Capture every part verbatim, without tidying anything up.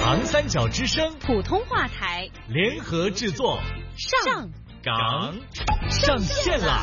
长三角之声普通话台联合制作， 上岗上线啦！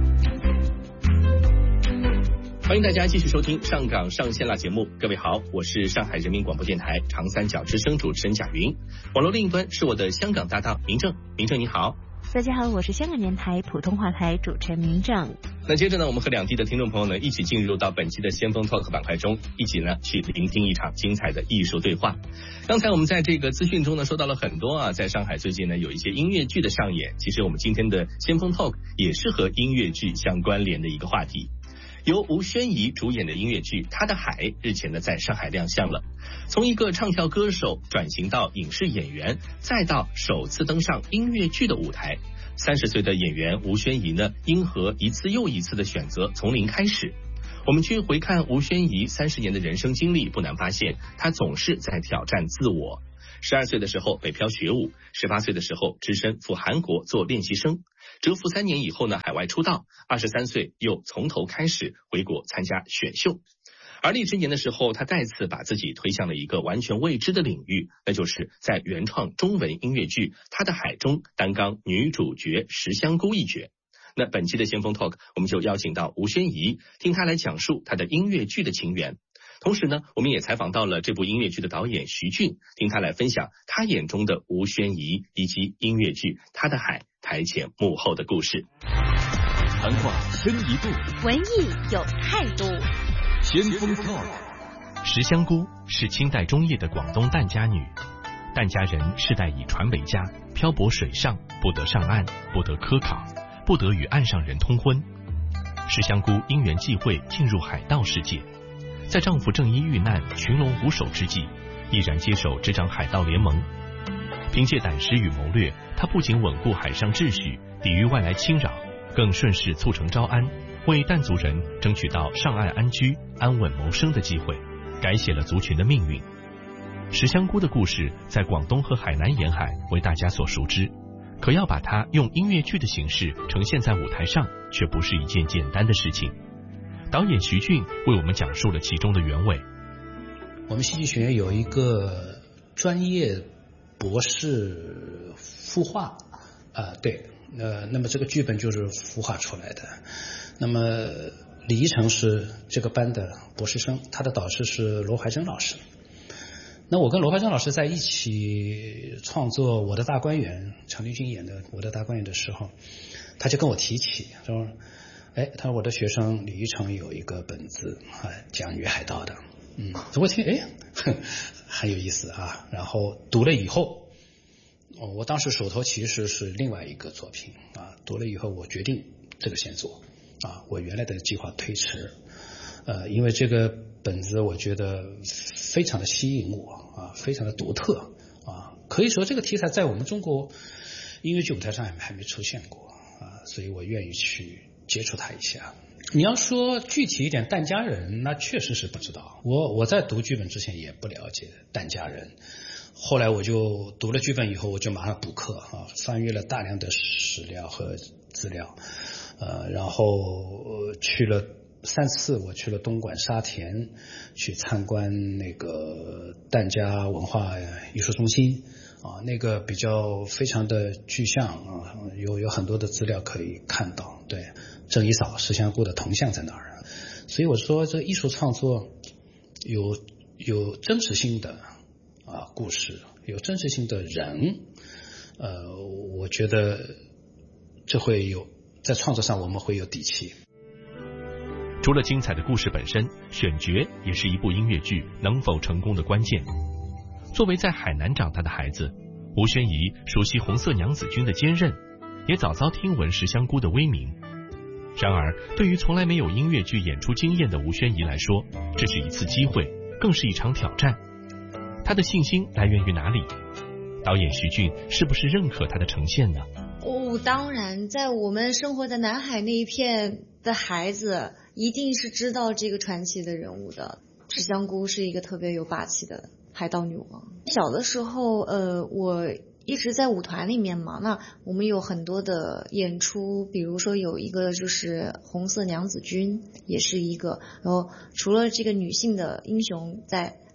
欢迎大家继续收听《上岗上线啦》节目。各位好，我是上海人民广播电台长三角之声主持人贾云，网络另一端是我的香港搭档明正。明正你好。 大家好，我是香港电台普通话台主持人明正。 那接着呢，我们和两地的听众朋友呢一起进入到本期的先锋 Talk 板块中，一起呢去聆听一场精彩的艺术对话。刚才我们在这个资讯中呢说到了很多啊，在上海最近呢有一些音乐剧的上演，其实我们今天的先锋 Talk 也是和音乐剧相关联的一个话题。由吴宣仪主演的音乐剧《他的海》日前呢在上海亮相了。从一个唱跳歌手转型到影视演员，再到首次登上音乐剧的舞台，三十岁的演员吴宣仪呢，因何一次又一次的选择从零开始？我们去回看吴宣仪三十年的人生经历，不难发现，她总是在挑战自我。十二岁的时候北漂学舞，十八岁的时候只身赴韩国做练习生，蛰伏三年以后呢，海外出道，二十三岁又从头开始回国参加选秀。而立之年的时候，他再次把自己推向了一个完全未知的领域，那就是在原创中文音乐剧《他的海》中担纲女主角石香菇一角。那本期的先锋 Talk 我们就邀请到吴宣仪，听他来讲述他的音乐剧的情缘。同时呢，我们也采访到了这部音乐剧的导演徐俊，听他来分享他眼中的吴宣仪以及音乐剧《他的海》台前幕后的故事。 谈话深一步， 文艺有态度。 先锋 Talk。 石香菇是清代中叶的广东疍家女，疍家人世代以船为家，漂泊水上，不得上岸，不得科考，不得与岸上人通婚。石香菇因缘际会进入海盗世界，在丈夫正因遇难群龙无首之际，毅然接手执掌海盗联盟。凭借胆识与谋略，她不仅稳固海上秩序，抵御外来侵扰，更顺势促成招安，为疍族人争取到上岸安居、安稳谋生的机会，改写了族群的命运。石香菇的故事在广东和海南沿海为大家所熟知，可要把它用音乐剧的形式呈现在舞台上，却不是一件简单的事情。导演徐俊为我们讲述了其中的原委。 我们戏剧学院有一个专业博士孵化啊、呃，对，呃，那么这个剧本就是孵化出来的。那么李一成是这个班的博士生，他的导师是罗怀珍老师。那我跟罗怀珍老师在一起创作《我的大观园》，常丽君演的《我的大观园》的时候，他就跟我提起说，哎，他说我的学生李一成有一个本子啊，讲女海盗的，嗯，我听哎，很有意思啊。然后读了以后，哦，我当时手头其实是另外一个作品啊，读了以后我决定这个先做啊，我原来的计划推迟，呃，因为这个本子我觉得非常的吸引我啊，非常的独特啊，可以说这个题材在我们中国音乐剧舞台上还还没出现过啊，所以我愿意去接触它一下。你要说具体一点，疍家人那确实是不知道，我我在读剧本之前也不了解疍家人，后来我就读了剧本以后，我就马上补课啊，翻阅了大量的史料和资料，呃，然后去了三次，我去了东莞沙田去参观那个疍家文化艺术中心啊，那个比较非常的具象啊，有有很多的资料可以看到。对，郑一嫂石香菇的铜像在哪儿啊？所以我说这艺术创作有有真实性的啊故事，有真实性的人，呃，我觉得这会有在创作上我们会有底气。 除了精彩的故事本身，选角也是一部音乐剧能否成功的关键。作为在海南长大的孩子，吴宣仪熟悉红色娘子军的坚韧，也早早听闻石香菇的威名。然而，对于从来没有音乐剧演出经验的吴宣仪来说，这是一次机会，更是一场挑战。她的信心来源于哪里？导演徐俊是不是认可她的呈现呢？ 哦，当然，在我们生活在南海那一片的孩子，一定是知道这个传奇的人物的。石香菇是一个特别有霸气的海盗女王。小的时候，呃，我一直在舞团里面嘛，那我们有很多的演出，比如说有一个就是红色娘子军，也是一个，然后除了这个女性的英雄在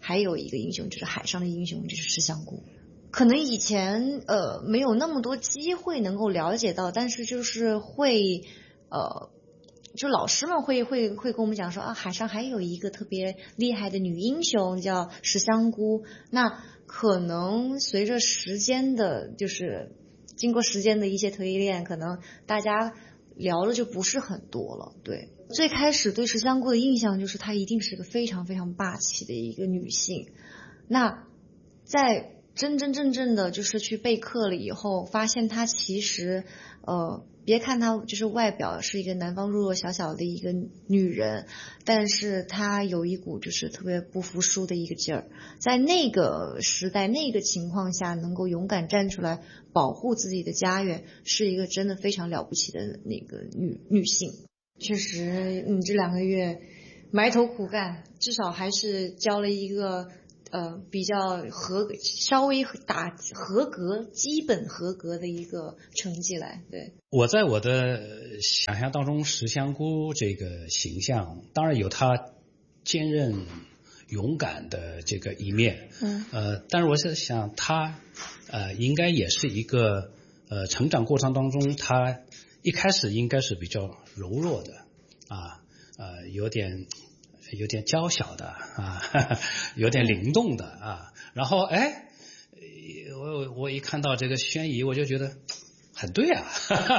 还有一个英雄就是海上的英雄，就是石香菇。可能以前呃没有那么多机会能够了解到，但是就是会呃，就老师们会会会跟我们讲说啊，海上还有一个特别厉害的女英雄叫石香菇。那可能随着时间的，就是经过时间的一些推炼，可能大家聊的就不是很多了。对，最开始对石香菇的印象就是她一定是个非常非常霸气的一个女性。那在真真正正的就是去备课了以后，发现她其实呃，别看她就是外表是一个南方弱弱小小的一个女人，但是她有一股就是特别不服输的一个劲儿。在那个时代那个情况下，能够勇敢站出来保护自己的家园，是一个真的非常了不起的那个女女性。确实你这两个月埋头苦干，至少还是交了一个呃，比较合稍微打合格基本合格的一个成绩来。对， 我在我的想象当中，石香菇这个形象当然有她坚韧勇敢的这个一面，嗯，呃，但是我是想她呃应该也是一个呃成长过程当中，她一开始应该是比较柔弱的啊，呃有点有点娇小的啊，呵呵有点灵动的啊，然后哎，我我一看到这个宣仪，我就觉得很对啊，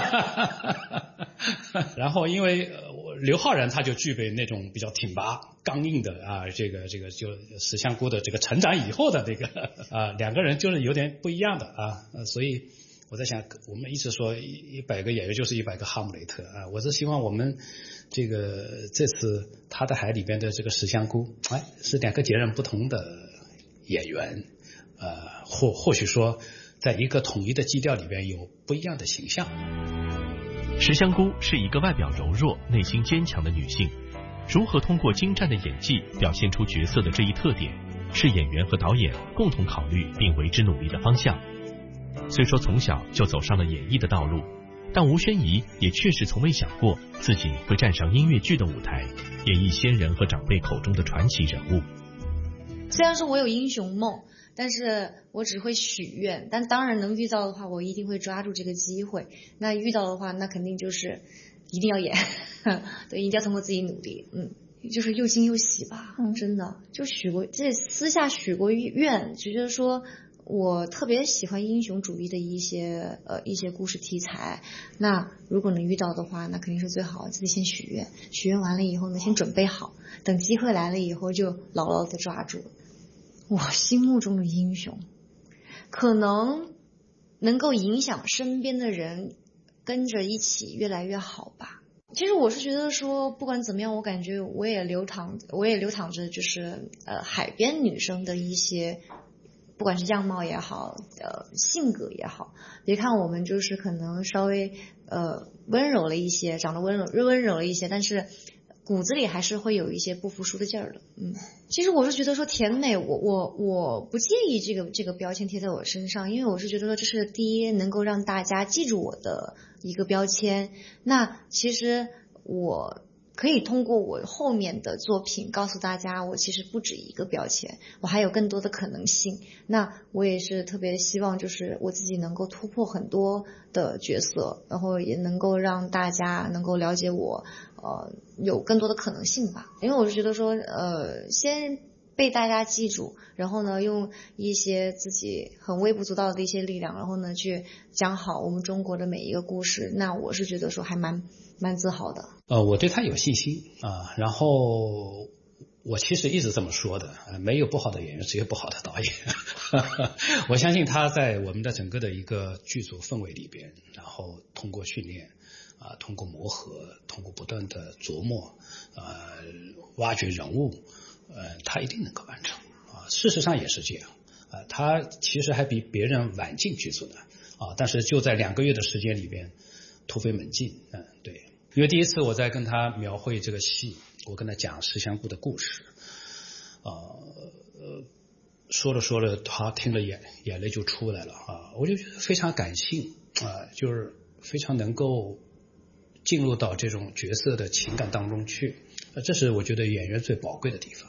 然后因为刘昊然他就具备那种比较挺拔刚硬的啊，这个这个就石香菇的这个成长以后的这个啊，两个人就是有点不一样的啊，所以我在想，我们一直说一百个演员就是一百个哈姆雷特啊，我是希望我们这个这次他的海里边的这个石香菇，哎，是两个截然不同的演员，呃，或或许说在一个统一的基调里边有不一样的形象。 石香菇是一个外表柔弱、内心坚强的女性，如何通过精湛的演技表现出角色的这一特点，是演员和导演共同考虑并为之努力的方向。虽说从小就走上了演艺的道路，但吴宣仪也确实从未想过自己会站上音乐剧的舞台，演绎先人和长辈口中的传奇人物。 虽然说我有英雄梦，但是我只会许愿，但当然能遇到的话，我一定会抓住这个机会。那遇到的话，那肯定就是一定要演，对，一定要通过自己努力，嗯，就是又惊又喜吧，嗯、真的就许过，这私下许过愿，觉得说我特别喜欢英雄主义的一些呃一些故事题材。那如果能遇到的话，那肯定是最好，自己先许愿，许愿完了以后呢，先准备好，等机会来了以后就牢牢的抓住。我心目中的英雄，可能能够影响身边的人跟着一起越来越好吧。其实我是觉得说，不管怎么样，我感觉我也流淌，我也流淌着就是呃海边女生的一些，不管是样貌也好，呃性格也好。别看我们就是可能稍微呃温柔了一些，长得温柔温柔了一些，但是骨子里还是会有一些不服输的劲儿的。嗯，其实我是觉得说甜美，我我我不介意这个这个标签贴在我身上，因为我是觉得说这是第一能够让大家记住我的一个标签。那其实我可以通过我后面的作品告诉大家，我其实不止一个标签，我还有更多的可能性。那我也是特别希望就是我自己能够突破很多的角色，然后也能够让大家能够了解我，呃，有更多的可能性吧。因为我是觉得说，呃，先被大家记住，然后呢，用一些自己很微不足道的一些力量，然后呢，去讲好我们中国的每一个故事。那我是觉得说还蛮蛮自豪的。 呃，我对他有信心啊、呃，然后我其实一直这么说的，呃，没有不好的演员，只有不好的导演。我相信他在我们的整个的一个剧组氛围里边，然后通过训练啊、呃，通过磨合，通过不断的琢磨，呃，挖掘人物，呃，他一定能够完成啊、呃。事实上也是这样啊、呃，他其实还比别人晚进剧组的啊、呃，但是就在两个月的时间里边突飞猛进，嗯、呃，对。因为第一次我在跟他描绘这个戏，我跟他讲石香菇的故事，呃呃，说着说着，他听了眼眼泪就出来了啊，我就觉得非常感性啊，就是非常能够进入到这种角色的情感当中去，这是我觉得演员最宝贵的地方。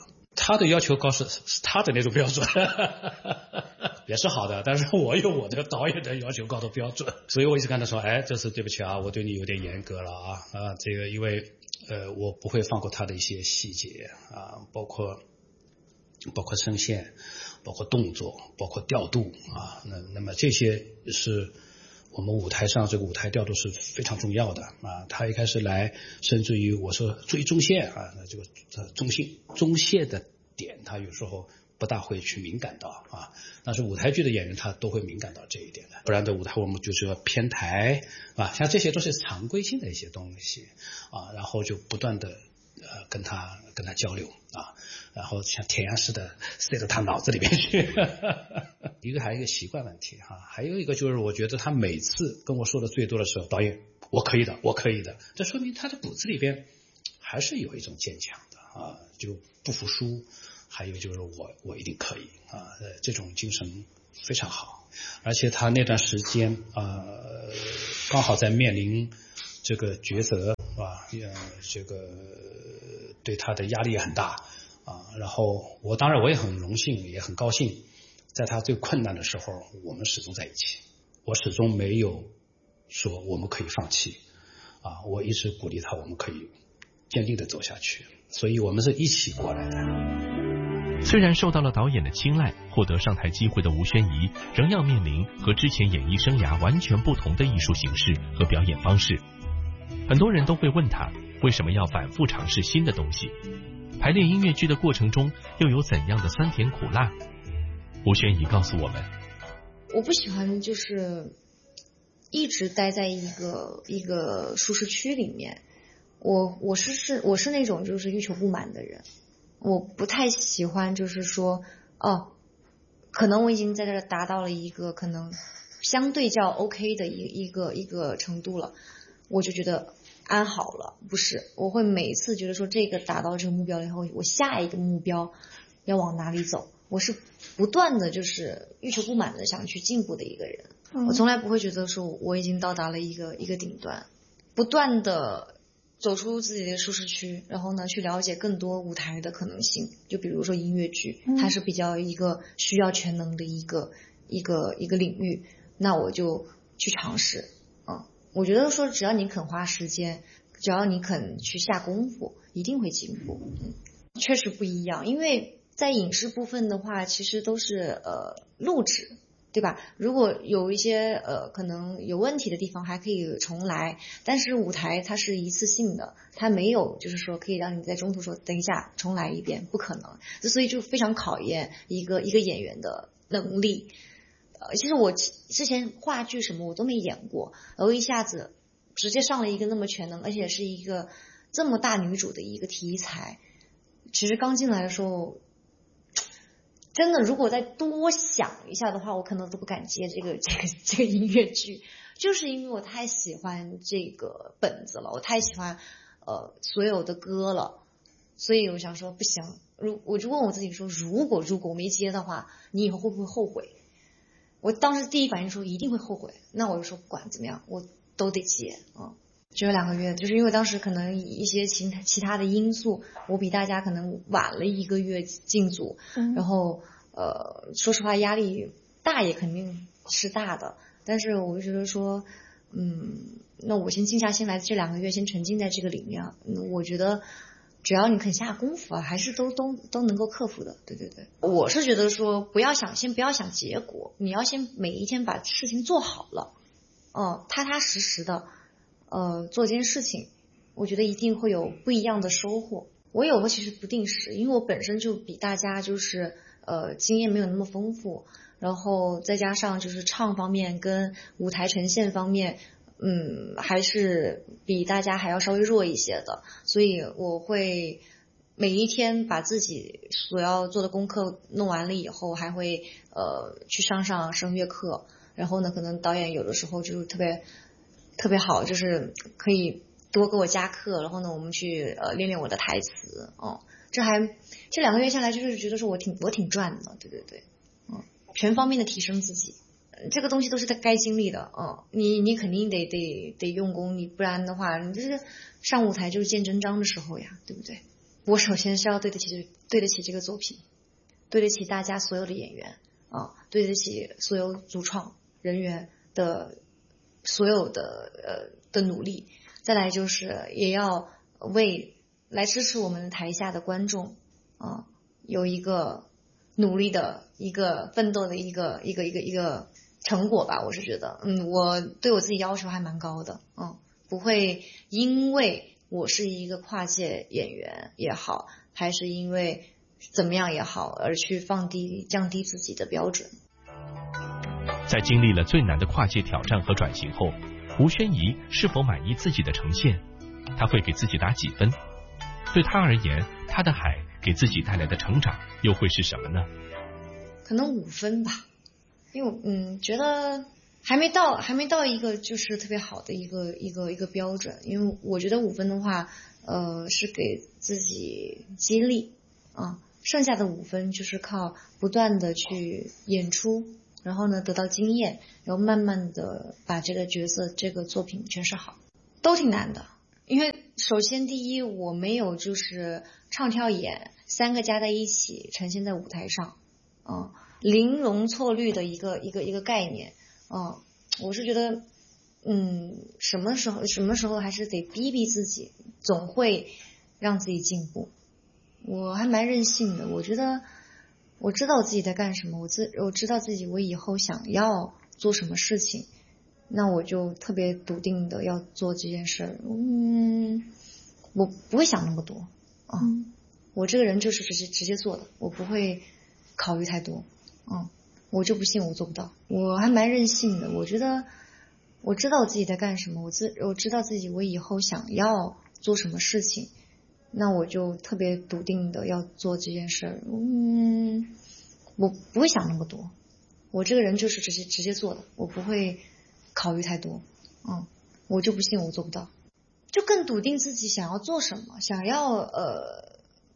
他的要求高是是他的那种标准，也是好的，但是我有我的导演的要求高的标准，所以我一直跟他说，哎，这次对不起啊，我对你有点严格了啊啊，这个因为呃我不会放过他的一些细节啊，包括包括声线，包括动作，包括调度啊，那那么这些是我们舞台上这个舞台调度是非常重要的啊。他一开始来，甚至于我说注意中线啊，那这个中线中线的点，他有时候不大会去敏感到啊。但是舞台剧的演员他都会敏感到这一点的，不然的舞台我们就是要偏台啊，像这些都是常规性的一些东西啊，然后就不断的呃跟他跟他交流啊，然后像填鸭式的塞到他脑子里面去。一个还有一个习惯问题哈、啊，还有一个就是我觉得他每次跟我说的最多的时候，导演我可以的，我可以的，这说明他的骨子里边还是有一种坚强的啊，就不服输，还有就是我我一定可以啊，这种精神非常好，而且他那段时间啊、呃，刚好在面临这个抉择啊，呃，这个对他的压力也很大啊。然后我当然我也很荣幸，也很高兴，在他最困难的时候，我们始终在一起。我始终没有说我们可以放弃啊，我一直鼓励他，我们可以坚定的走下去。所以我们是一起过来的。 虽然受到了导演的青睐，获得上台机会的吴宣仪仍要面临和之前演艺生涯完全不同的艺术形式和表演方式。很多人都会问他，为什么要反复尝试新的东西？排练音乐剧的过程中又有怎样的酸甜苦辣？吴宣仪告诉我们， 我不喜欢就是一直待在一个一个舒适区里面。我我是是我是那种就是欲求不满的人，我不太喜欢就是说哦，可能我已经在这达到了一个可能相对较 OK 的一一个一个程度了，我就觉得安好了。不是，我会每次觉得说这个达到这个目标了以后，我下一个目标要往哪里走，我是不断的就是欲求不满的想去进步的一个人。嗯、我从来不会觉得说我已经到达了一个一个顶端，不断的走出自己的舒适区，然后呢去了解更多舞台的可能性。就比如说音乐剧，它是比较一个需要全能的一个一个一个领域，那我就去尝试。嗯，我觉得说只要你肯花时间，只要你肯去下功夫，一定会进步。嗯，确实不一样，因为在影视部分的话，其实都是呃录制。对吧？如果有一些呃可能有问题的地方还可以重来，但是舞台它是一次性的，它没有就是说可以让你在中途说等一下重来一遍，不可能。所以就非常考验一个一个演员的能力。呃，其实我之前话剧什么我都没演过，然后一下子直接上了一个那么全能，而且是一个这么大女主的一个题材。其实刚进来的时候，真的，如果再多想一下的话，我可能都不敢接这个这个这个音乐剧，就是因为我太喜欢这个本子了，我太喜欢呃所有的歌了，所以我想说不行，如我就问我自己说，如果如果我没接的话，你以后会不会后悔？我当时第一反应说一定会后悔，那我就说不管怎么样，我都得接啊。嗯，只有两个月，就是因为当时可能一些其他其他的因素，我比大家可能晚了一个月进组，嗯、然后呃，说实话压力大也肯定是大的，但是我就觉得说，嗯，那我先静下心来，这两个月先沉浸在这个里面，嗯、我觉得只要你肯下功夫啊，还是都都都能够克服的。对对对，我是觉得说不要想，先不要想结果，你要先每一天把事情做好了，哦、呃，踏踏实实的。呃，做这件事情，我觉得一定会有不一样的收获。我有个其实不定时，因为我本身就比大家就是呃经验没有那么丰富，然后再加上就是唱方面跟舞台呈现方面，嗯，还是比大家还要稍微弱一些的，所以我会每一天把自己所要做的功课弄完了以后，还会呃去上上声乐课，然后呢，可能导演有的时候就特别。特别好，就是可以多给我加课，然后呢，我们去呃练练我的台词，哦，这还这两个月下来，就是觉得说我挺我挺赚的，对对对，嗯，全方面的提升自己，这个东西都是该经历的，嗯，你你肯定得得得用功，你不然的话，你这是上舞台就是见真章的时候呀，对不对？ 我首先是要对得起对得起这个作品，对得起大家所有的演员啊，对得起所有主创人员的所有的呃的努力。再来就是也要为来支持我们台下的观众啊有一个努力的一个奋斗的一个一个一个一个成果吧。我是觉得嗯我对我自己要求还蛮高的，嗯不会因为我是一个跨界演员也好，还是因为怎么样也好而去放低降低自己的标准。 在经历了最难的跨界挑战和转型后，吴宣仪是否满意自己的呈现？他会给自己打几分？对他而言，他的海给自己带来的成长又会是什么呢？ 可能五分吧，因为嗯觉得还没到还没到一个就是特别好的一个一个一个标准。因为我觉得五分的话呃是给自己激励啊，剩下的五分就是靠不断的去演出，然后呢得到经验，然后慢慢的把这个角色这个作品诠释好。都挺难的，因为首先第一我没有就是唱跳演三个加在一起呈现在舞台上，嗯，零容错率的一个一个一个概念，嗯，我是觉得嗯什么时候什么时候还是得逼逼自己，总会让自己进步。我还蛮任性的，我觉得我知道我自己在干什么，我自我知道自己我以后想要做什么事情，那我就特别笃定的要做这件事儿。嗯，我不会想那么多啊、嗯，我这个人就是直接直接做的，我不会考虑太多。嗯，我就不信我做不到，我还蛮任性的。我觉得我知道我自己在干什么，我自我知道自己我以后想要做什么事情，那我就特别笃定的要做这件事儿。嗯，我不会想那么多，我这个人就是直接直接做的，我不会考虑太多。嗯，我就不信我做不到，就更笃定自己想要做什么，想要呃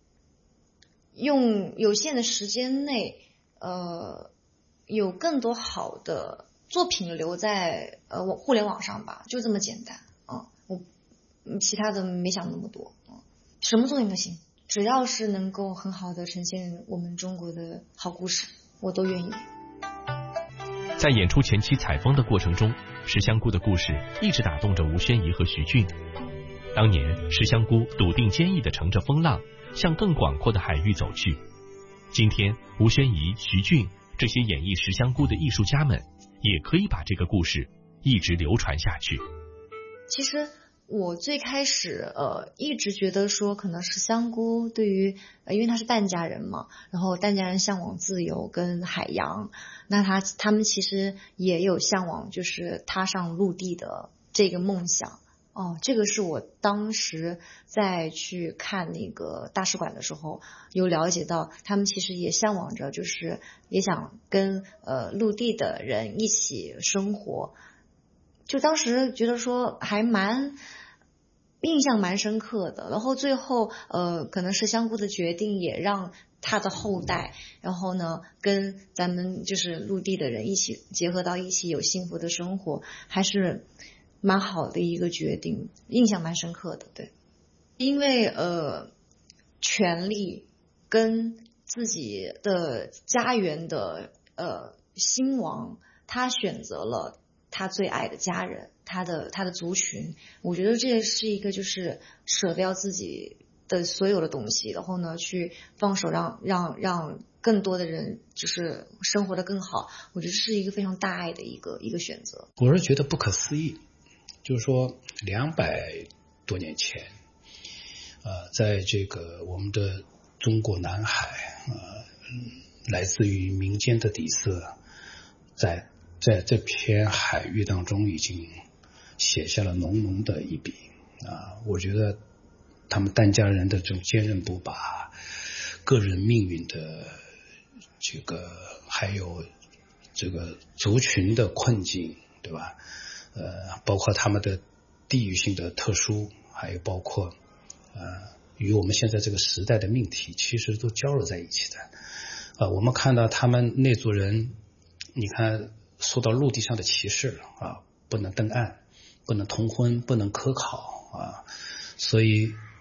用有限的时间内呃有更多好的作品留在呃互联网上吧，就这么简单啊、嗯！我其他的没想那么多。嗯，什么作品都行，只要是能够很好的呈现我们中国的好故事，我都愿意。 在演出前期采风的过程中，石香菇的故事一直打动着吴宣仪和徐俊。当年石香菇笃定坚毅地乘着风浪向更广阔的海域走去，今天吴宣仪、徐俊这些演绎石香菇的艺术家们也可以把这个故事一直流传下去。 其实我最开始呃一直觉得说可能是香菇对于呃因为他是疍家人嘛，然后疍家人向往自由跟海洋，那他他们其实也有向往就是踏上陆地的这个梦想。哦，这个是我当时在去看那个大使馆的时候有了解到，他们其实也向往着就是也想跟呃陆地的人一起生活。就当时觉得说还蛮印象蛮深刻的，然后最后呃可能是香菇的决定也让他的后代然后呢跟咱们就是陆地的人一起结合到一起，有幸福的生活，还是蛮好的一个决定，印象蛮深刻的。对，因为呃权利跟自己的家园的呃兴亡，他选择了他最爱的家人，他的他的族群。我觉得这是一个就是舍掉自己的所有的东西，然后呢去放手让让让更多的人就是生活的更好，我觉得是一个非常大爱的一个一个选择。 我是觉得不可思议，就是说两百多年前呃在这个我们的中国南海呃来自于民间的底色，在在这片海域当中已经写下了浓浓的一笔啊！我觉得他们疍家人的这种坚韧不拔，个人命运的这个，还有这个族群的困境，对吧？呃，包括他们的地域性的特殊，还有包括呃与我们现在这个时代的命题，其实都交织在一起的。啊、呃，我们看到他们那族人，你看受到陆地上的歧视啊，不能登岸，不能通婚，不能科考啊，所以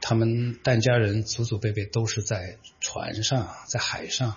他们疍家人祖祖辈辈都是在船上，在海上，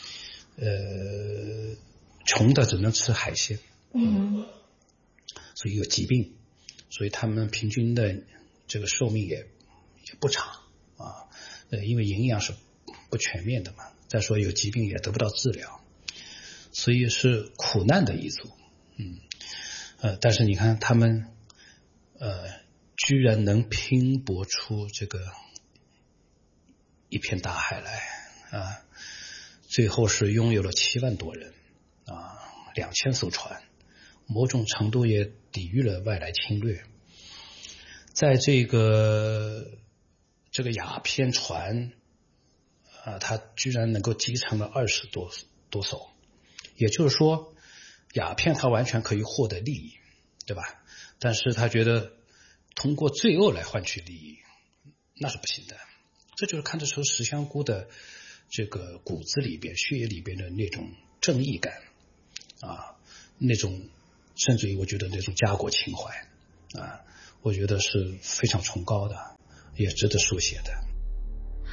呃，穷的只能吃海鲜， 嗯， 所以有疾病，所以他们平均的这个寿命也也不长啊，呃，因为营养是不全面的嘛，再说有疾病也得不到治疗，所以是苦难的一族，嗯，呃，但是你看他们，呃。居然能拼搏出这个一片大海来啊！最后是拥有了七万多人啊，两千艘船，某种程度也抵御了外来侵略。在这个这个鸦片船啊，它居然能够击沉了二十多多艘，也就是说，鸦片它完全可以获得利益，对吧？但是他觉得。通过罪恶来换取利益，那是不行的。这就是看得出石香菇的这个骨子里边、血液里边的那种正义感啊，那种甚至于我觉得那种家国情怀啊，我觉得是非常崇高的，也值得书写的。